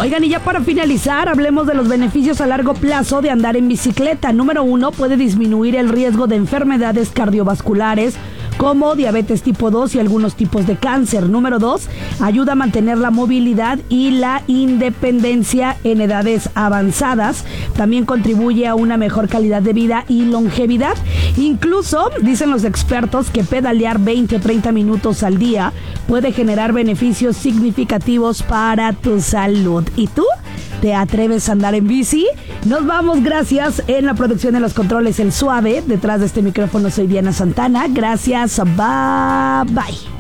Oigan, y ya para finalizar, hablemos de los beneficios a largo plazo de andar en bicicleta. Número 1, puede disminuir el riesgo de enfermedades cardiovasculares como diabetes tipo 2 y algunos tipos de cáncer. Número 2, ayuda a mantener la movilidad y la independencia en edades avanzadas. También contribuye a una mejor calidad de vida y longevidad. Incluso, dicen los expertos, que pedalear 20 o 30 minutos al día puede generar beneficios significativos para tu salud. ¿Y tú? ¿Te atreves a andar en bici? Nos vamos, gracias. En la producción de los controles, El Suave. Detrás de este micrófono soy Diana Santana. Gracias, bye bye.